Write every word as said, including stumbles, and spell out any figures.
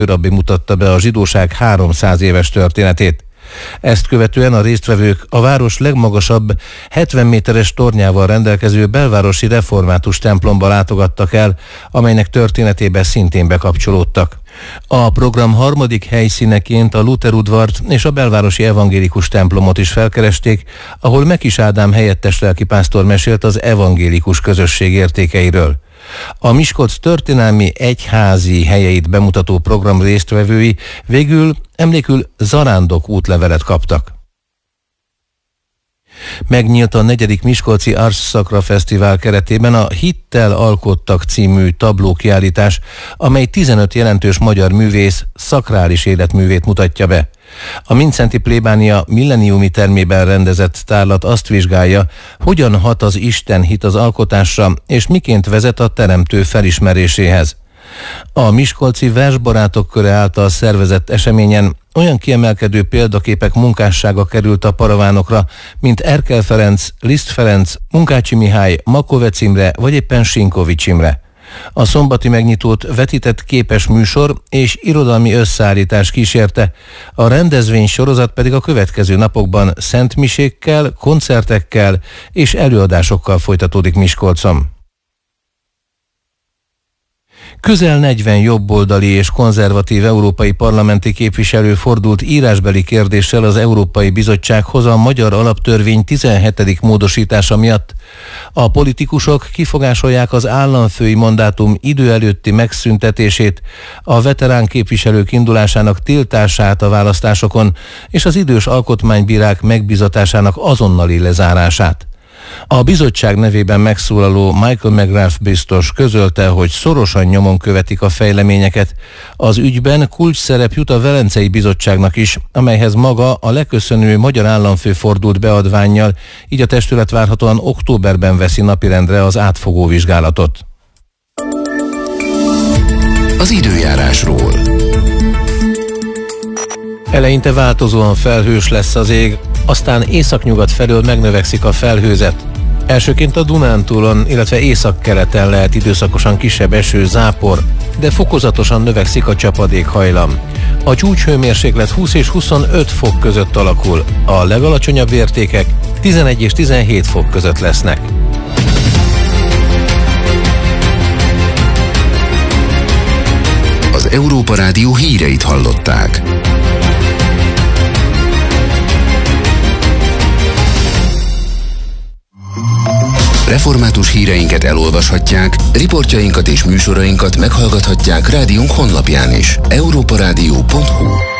rabbi mutatta be a zsidóság háromszáz éves történetét. Ezt követően a résztvevők a város legmagasabb, hetven méteres tornyával rendelkező belvárosi református templomba látogattak el, amelynek történetébe szintén bekapcsolódtak. A program harmadik helyszíneként a Luther udvart és a belvárosi evangélikus templomot is felkeresték, ahol Mekis Ádám helyettes lelkipásztor mesélt az evangélikus közösség értékeiről. A Miskolc történelmi egyházi helyeit bemutató program résztvevői végül emlékül zarándok útlevelet kaptak. Megnyílt a negyedik Miskolci Ars Sacra Fesztivál keretében a Hittel alkottak című tablókiállítás, amely tizenöt jelentős magyar művész szakrális életművét mutatja be. A Mindszenty plébánia milleniumi termében rendezett tárlat azt vizsgálja, hogyan hat az Isten hit az alkotásra, és miként vezet a teremtő felismeréséhez. A miskolci versbarátok köre által szervezett eseményen olyan kiemelkedő példaképek munkássága került a paravánokra, mint Erkel Ferenc, Liszt Ferenc, Munkácsi Mihály, Makovec Imre vagy éppen Sinkovics Imre. A szombati megnyitót vetített képes műsor és irodalmi összeállítás kísérte, a rendezvény sorozat pedig a következő napokban szentmisékkel, koncertekkel és előadásokkal folytatódik Miskolcon. Közel negyven jobboldali és konzervatív európai parlamenti képviselő fordult írásbeli kérdéssel az Európai Bizottsághoz a Magyar Alaptörvény tizenhetedik módosítása miatt. A politikusok kifogásolják az államfői mandátum idő előtti megszüntetését, a veterán képviselők indulásának tiltását a választásokon és az idős alkotmánybírák megbizatásának azonnali lezárását. A bizottság nevében megszólaló Michael McGrath biztos közölte, hogy szorosan nyomon követik a fejleményeket. Az ügyben kulcs szerep jut a Velencei Bizottságnak is, amelyhez maga a leköszönő magyar államfő fordult beadvánnyal, így a testület várhatóan októberben veszi napirendre az átfogó vizsgálatot. Az időjárásról. Eleinte változóan felhős lesz az ég, aztán északnyugat felől megnövekszik a felhőzet. Elsőként a Dunántúlon, illetve északkeleten lehet időszakosan kisebb eső, zápor, de fokozatosan növekszik a csapadékhajlam. A csúcshőmérséklet húsz és huszonöt fok között alakul, a legalacsonyabb értékek tizenegy és tizenhét fok között lesznek. Az Európa Rádió híreit hallották. Református híreinket elolvashatják, riportjainkat és műsorainkat meghallgathatják rádiónk honlapján is. európa rádió pont hu